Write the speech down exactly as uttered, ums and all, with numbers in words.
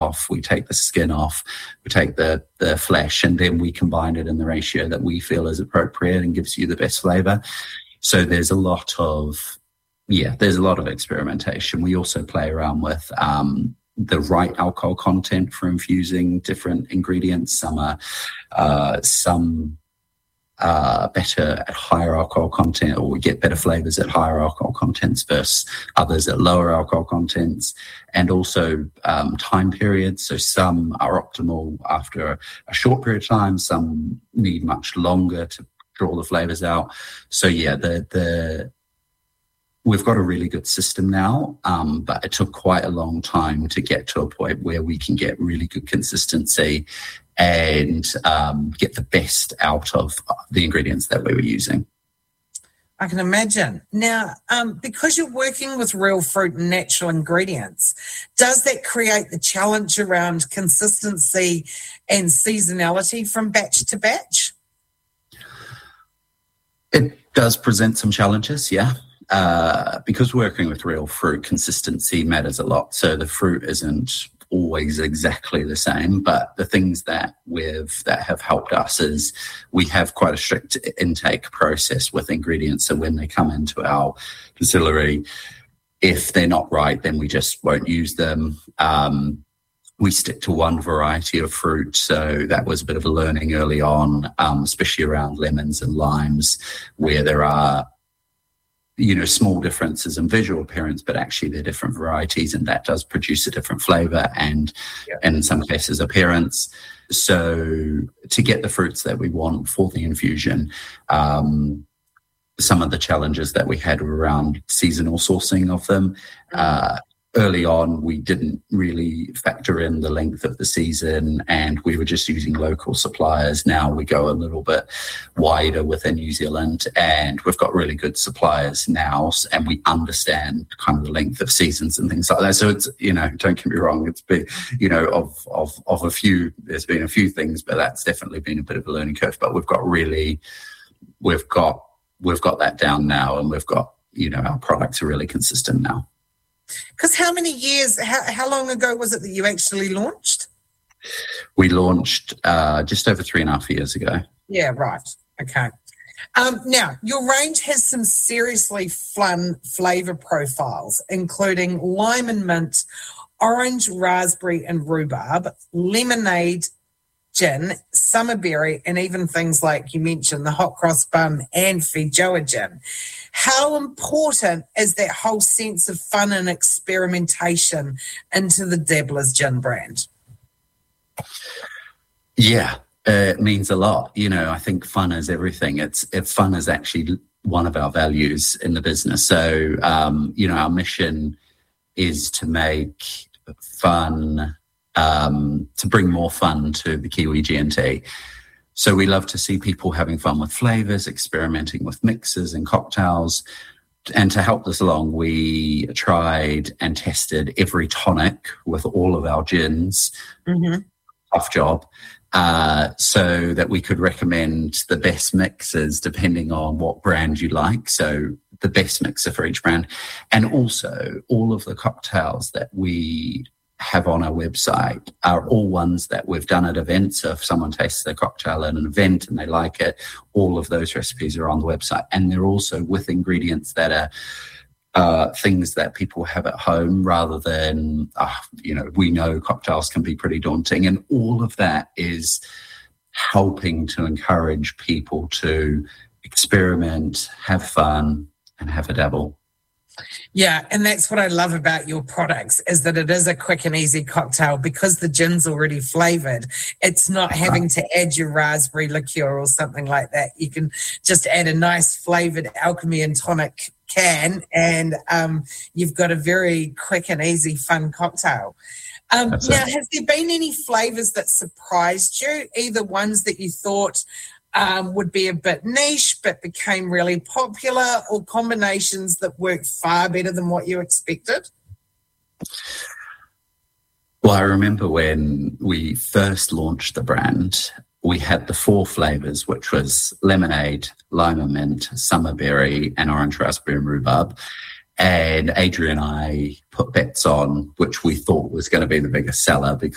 off, we take the skin off, we take the, the flesh, and then we combine it in the ratio that we feel is appropriate and gives you the best flavour. So there's a lot of, yeah, there's a lot of experimentation. We also play around with um, the right alcohol content for infusing different ingredients. Some are, uh, some uh, better at higher alcohol content, or we get better flavours at higher alcohol contents versus others at lower alcohol contents, and also um, time periods. So some are optimal after a short period of time, some need much longer to draw the flavours out. So yeah, the the we've got a really good system now, um, but it took quite a long time to get to a point where we can get really good consistency and um, get the best out of the ingredients that we were using. I can imagine. Now, um, because you're working with real fruit and natural ingredients, does that create the challenge around consistency and seasonality from batch to batch? It does present some challenges, yeah. Uh, because working with real fruit, consistency matters a lot. So the fruit isn't always exactly the same, but the things that we've that have helped us is we have quite a strict intake process with ingredients. So when they come into our distillery, if they're not right, then we just won't use them. Um, we stick to one variety of fruit, so that was a bit of a learning early on, um, especially around lemons and limes, where there are you know, small differences in visual appearance, but actually they're different varieties, and that does produce a different flavour and, yeah. and in some cases, appearance. So to get the fruits that we want for the infusion, um, some of the challenges that we had were around seasonal sourcing of them. Uh, early on, we didn't really factor in the length of the season, and we were just using local suppliers. Now we go a little bit wider within New Zealand, and we've got really good suppliers now, and we understand kind of the length of seasons and things like that. So it's, you know, don't get me wrong, it's been, you know, of of of a few, there's been a few things, but that's definitely been a bit of a learning curve. But we've got really, we've got we've got that down now, and we've got, you know, our products are really consistent now. Because how many years, how, how long ago was it that you actually launched? We launched uh, just over three and a half years ago. Yeah, right. Okay. Um, now, your range has some seriously fun flavour profiles, including lime and mint, orange, raspberry and rhubarb, lemonade, gin, summerberry, and even things like you mentioned, the hot cross bun and Feijoa gin. How important is that whole sense of fun and experimentation into the Dabblers Gin brand? Yeah, uh, it means a lot. You know, I think fun is everything. It's it, fun is actually one of our values in the business. So, um, you know, our mission is to make fun, um, to bring more fun to the Kiwi G and T. So we love to see people having fun with flavours, experimenting with mixes and cocktails. And to help this along, we tried and tested every tonic with all of our gins. Mm-hmm. Tough job. Uh, so that we could recommend the best mixes depending on what brand you like. So the best mixer for each brand. And also all of the cocktails that we have on our website are all ones that we've done at events. So if someone tastes the cocktail at an event and they like it, all of those recipes are on the website. And they're also with ingredients that are uh, things that people have at home rather than, uh, you know, we know cocktails can be pretty daunting. And all of that is helping to encourage people to experiment, have fun, and have a dabble. Yeah, and that's what I love about your products is that it is a quick and easy cocktail because the gin's already flavoured. It's not having to add your raspberry liqueur or something like that. You can just add a nice flavoured alchemy and tonic can and um, you've got a very quick and easy fun cocktail. Um, now, has there been any flavours that surprised you, either ones that you thought Um, would be a bit niche but became really popular, or combinations that worked far better than what you expected? Well, I remember when we first launched the brand, we had the four flavours, which was lemonade, lime and mint, summerberry, and orange, raspberry and rhubarb. And Adrian and I put bets on which we thought was going to be the biggest seller because